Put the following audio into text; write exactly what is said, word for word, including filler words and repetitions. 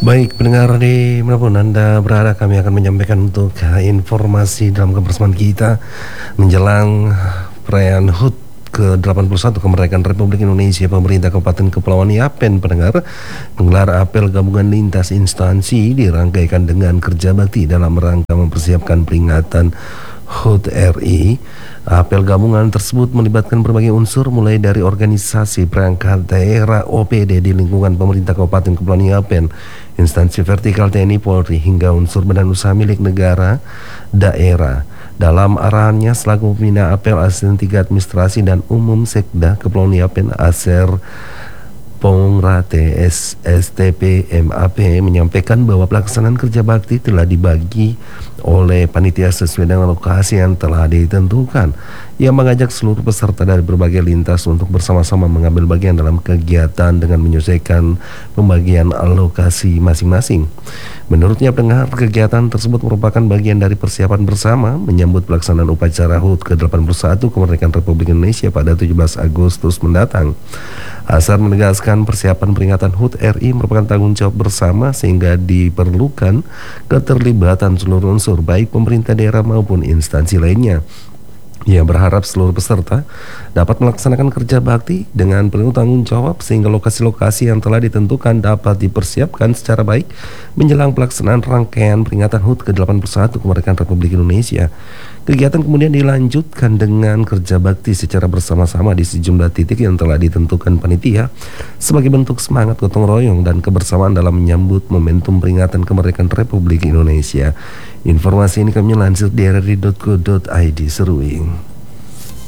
Baik, pendengar di manapun Anda berada, kami akan menyampaikan untuk uh, informasi dalam kebersamaan kita menjelang perayaan H U T ke delapan puluh satu kemerdekaan Republik Indonesia. Pemerintah Kabupaten Kepulauan Yapen, pendengar, menggelar apel gabungan lintas instansi dirangkaikan dengan kerja bakti dalam rangka mempersiapkan peringatan H U T R I. Apel gabungan tersebut melibatkan berbagai unsur, mulai dari organisasi perangkat daerah O P D di lingkungan pemerintah Kabupaten Kepulauan Yapen, instansi vertikal T N I Polri, hingga unsur badan usaha milik negara daerah. Dalam arahannya selaku pembina apel, Asisten tiga Administrasi dan Umum Sekda Kepulauan Yapen Aser Pongrate S T P M A P menyampaikan bahwa pelaksanaan kerja bakti telah dibagi oleh panitia sesuai dengan lokasi yang telah ditentukan. Ia mengajak seluruh peserta dari berbagai lintas untuk bersama-sama mengambil bagian dalam kegiatan dengan menyesuaikan pembagian alokasi masing-masing. Menurutnya, pendengar, kegiatan tersebut merupakan bagian dari persiapan bersama menyambut pelaksanaan upacara H U T ke delapan puluh satu kemerdekaan Republik Indonesia pada tujuh belas Agustus mendatang. Asar menegaskan persiapan peringatan H U T R I merupakan tanggung jawab bersama, sehingga diperlukan keterlibatan seluruh unsur baik pemerintah daerah maupun instansi lainnya. Ia berharap seluruh peserta dapat melaksanakan kerja bakti dengan penuh tanggung jawab sehingga lokasi-lokasi yang telah ditentukan dapat dipersiapkan secara baik menjelang pelaksanaan rangkaian peringatan H U T ke delapan puluh satu kemerdekaan Republik Indonesia. Kegiatan kemudian dilanjutkan dengan kerja bakti secara bersama-sama di sejumlah titik yang telah ditentukan panitia sebagai bentuk semangat gotong royong dan kebersamaan dalam menyambut momentum peringatan kemerdekaan Republik Indonesia. Informasi ini kami lansir di r r i dot co dot i d Seruing.